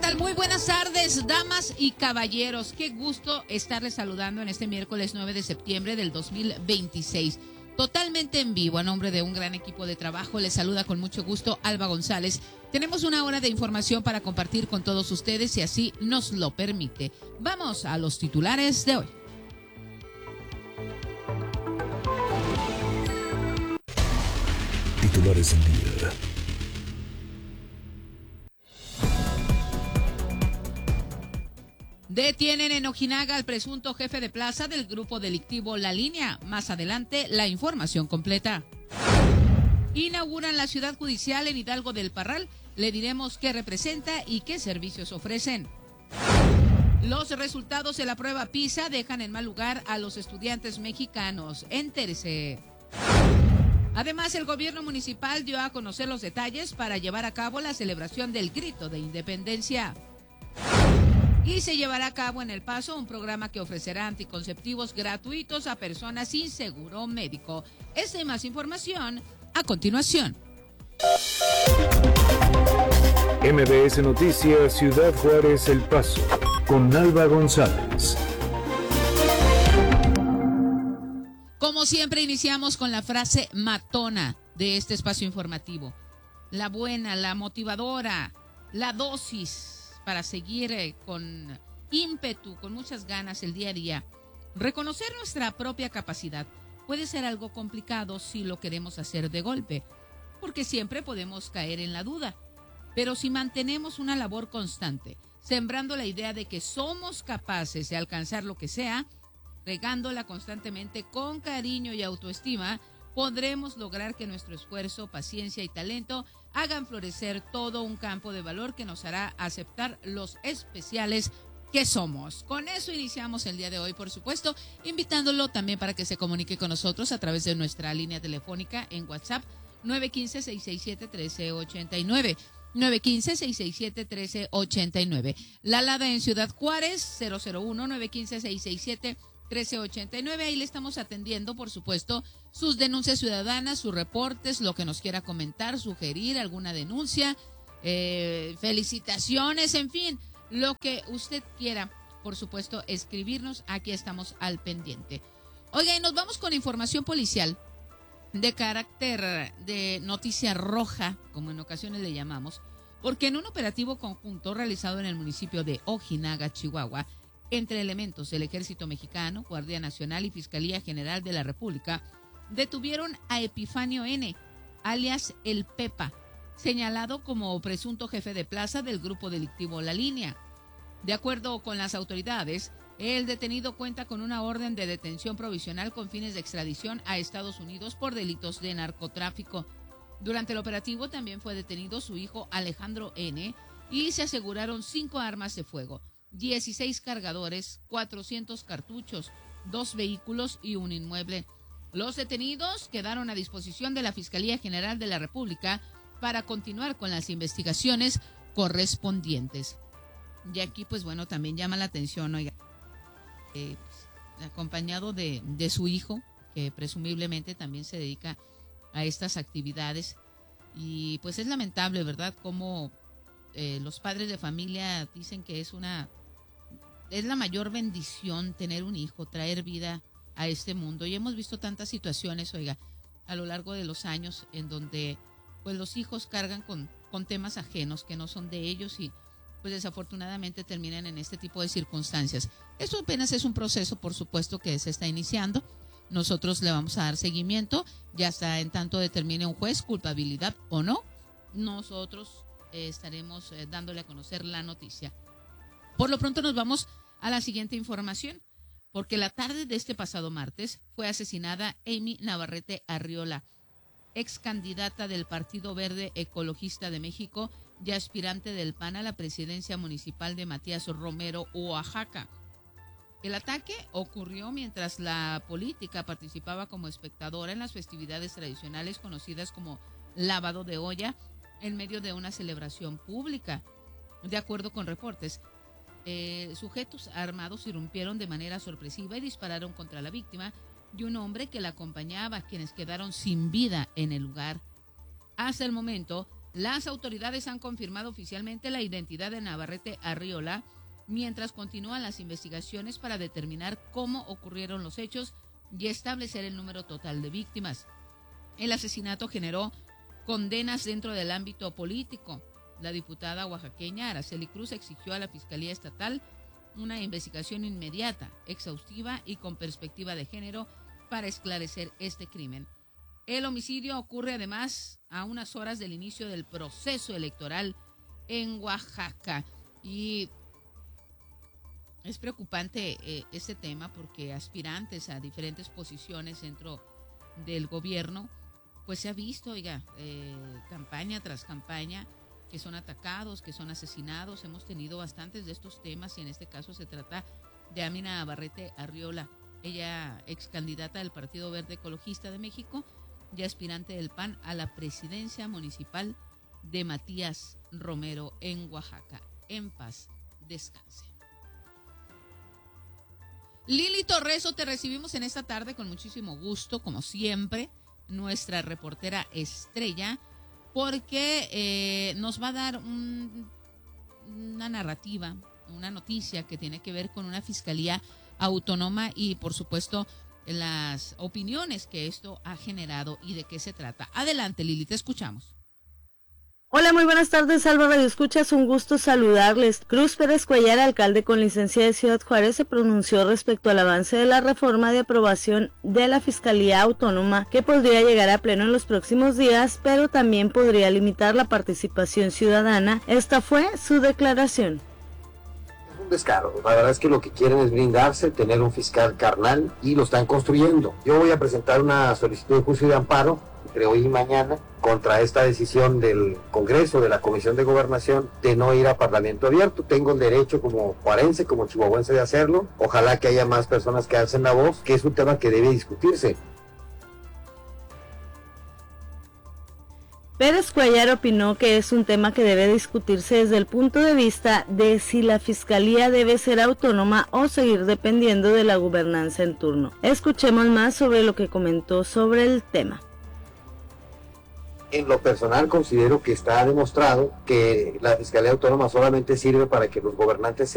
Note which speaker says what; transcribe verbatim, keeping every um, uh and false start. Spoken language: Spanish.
Speaker 1: tal? Muy buenas tardes, damas y caballeros. Qué gusto estarles saludando en este miércoles nueve de septiembre del dos mil veintiséis. Totalmente en vivo, a nombre de un gran equipo de trabajo, les saluda con mucho gusto Alba González. Tenemos una hora de información para compartir con todos ustedes, si así nos lo permite. Vamos a los titulares de hoy.
Speaker 2: Titulares del día.
Speaker 1: Detienen en Ojinaga al presunto jefe de plaza del grupo delictivo La Línea. Más adelante, la información completa. Inauguran la ciudad judicial en Hidalgo del Parral. Le diremos qué representa y qué servicios ofrecen. Los resultados de la prueba PISA dejan en mal lugar a los estudiantes mexicanos. Entérese. Además, el gobierno municipal dio a conocer los detalles para llevar a cabo la celebración del Grito de Independencia. Y se llevará a cabo en El Paso un programa que ofrecerá anticonceptivos gratuitos a personas sin seguro médico. Esta y más información a continuación.
Speaker 2: M B S Noticias, Ciudad Juárez, El Paso, con Alba González.
Speaker 1: Como siempre, iniciamos con la frase matona de este espacio informativo. La buena, la motivadora, la dosis para seguir eh, con ímpetu, con muchas ganas el día a día. Reconocer nuestra propia capacidad puede ser algo complicado si lo queremos hacer de golpe, porque siempre podemos caer en la duda. Pero si mantenemos una labor constante, sembrando la idea de que somos capaces de alcanzar lo que sea, regándola constantemente con cariño y autoestima, podremos lograr que nuestro esfuerzo, paciencia y talento hagan florecer todo un campo de valor que nos hará aceptar los especiales que somos. Con eso iniciamos el día de hoy, por supuesto, invitándolo también para que se comunique con nosotros a través de nuestra línea telefónica en WhatsApp nueve uno cinco, seis seis siete, uno tres ocho nueve. nueve uno cinco, seis seis siete, uno tres ocho nueve. La Lada en Ciudad Juárez, cero cero uno, nueve uno cinco, seis seis siete, trece ochenta y nueve. Ahí le estamos atendiendo, por supuesto, sus denuncias ciudadanas, sus reportes, lo que nos quiera comentar, sugerir alguna denuncia, eh, felicitaciones, en fin, lo que usted quiera, por supuesto, escribirnos. Aquí estamos al pendiente. Oiga, y nos vamos con información policial de carácter de noticia roja, como en ocasiones le llamamos, porque en un operativo conjunto realizado en el municipio de Ojinaga, Chihuahua, entre elementos del Ejército Mexicano, Guardia Nacional y Fiscalía General de la República, detuvieron a Epifanio N., alias El Pepa, señalado como presunto jefe de plaza del grupo delictivo La Línea. De acuerdo con las autoridades, el detenido cuenta con una orden de detención provisional con fines de extradición a Estados Unidos por delitos de narcotráfico. Durante el operativo también fue detenido su hijo Alejandro N. y se aseguraron cinco armas de fuego, dieciséis cargadores, cuatrocientos cartuchos, dos vehículos y un inmueble. Los detenidos quedaron a disposición de la Fiscalía General de la República para continuar con las investigaciones correspondientes. Y aquí, pues bueno, también llama la atención, oiga, eh, pues, acompañado de, de su hijo, que presumiblemente también se dedica a estas actividades. Y pues es lamentable, ¿verdad?, cómo eh, los padres de familia dicen que es una es la mayor bendición tener un hijo, traer vida a este mundo. Y hemos visto tantas situaciones, oiga, a lo largo de los años en donde pues los hijos cargan con, con temas ajenos que no son de ellos y pues desafortunadamente terminan en este tipo de circunstancias. Esto apenas es un proceso, por supuesto, que se está iniciando. Nosotros le vamos a dar seguimiento, ya está, en tanto determine un juez culpabilidad o no, nosotros eh, estaremos eh, dándole a conocer la noticia. Por lo pronto nos vamos a la siguiente información, porque la tarde de este pasado martes fue asesinada Amy Navarrete Arriola, ex candidata del Partido Verde Ecologista de México y aspirante del P A N a la presidencia municipal de Matías Romero, Oaxaca. El ataque ocurrió mientras la política participaba como espectadora en las festividades tradicionales conocidas como lavado de olla en medio de una celebración pública. De acuerdo con reportes, Eh, sujetos armados irrumpieron de manera sorpresiva y dispararon contra la víctima y un hombre que la acompañaba, quienes quedaron sin vida en el lugar. Hasta el momento, Las autoridades han confirmado oficialmente la identidad de Navarrete Arriola, mientras continúan las investigaciones para determinar cómo ocurrieron los hechos y establecer el número total de víctimas. El asesinato generó condenas dentro del ámbito político. La diputada oaxaqueña Araceli Cruz exigió a la Fiscalía Estatal una investigación inmediata, exhaustiva y con perspectiva de género para esclarecer este crimen. El homicidio ocurre además a unas horas del inicio del proceso electoral en Oaxaca. Y es preocupante eh, este tema porque aspirantes a diferentes posiciones dentro del gobierno, pues se ha visto, oiga, eh, campaña tras campaña, que son atacados, que son asesinados. Hemos tenido bastantes de estos temas y en este caso se trata de Amina Navarrete Arriola, ella ex candidata del Partido Verde Ecologista de México y aspirante del P A N a la presidencia municipal de Matías Romero en Oaxaca. En paz descanse. Lili Torreso, te recibimos en esta tarde con muchísimo gusto, como siempre, nuestra reportera estrella, porque eh, nos va a dar un, una narrativa, una noticia que tiene que ver con una fiscalía autónoma y, por supuesto, las opiniones que esto ha generado y de qué se trata. Adelante, Lili, te escuchamos.
Speaker 3: Hola, muy buenas tardes, Alba Radio Escuchas, un gusto saludarles. Cruz Pérez Cuellar, alcalde con licencia de Ciudad Juárez, se pronunció respecto al avance de la reforma de aprobación de la Fiscalía Autónoma, que podría llegar a pleno en los próximos días, pero también podría limitar la participación ciudadana. Esta fue su declaración.
Speaker 4: Es un descaro, la verdad es que lo que quieren es brindarse, tener un fiscal carnal y lo están construyendo. Yo voy a presentar una solicitud de juicio de amparo entre hoy y mañana contra esta decisión del Congreso, de la Comisión de Gobernación, de no ir a Parlamento Abierto. Tengo el derecho como juarense, como chihuahuense de hacerlo. Ojalá que haya más personas que alcen la voz, que es un tema que debe discutirse.
Speaker 3: Pérez Cuellar opinó que es un tema que debe discutirse desde el punto de vista de si la Fiscalía debe ser autónoma o seguir dependiendo de la gobernanza en turno. Escuchemos más sobre lo que comentó sobre el tema.
Speaker 4: En lo personal considero que está demostrado que la Fiscalía Autónoma solamente sirve para que los gobernantes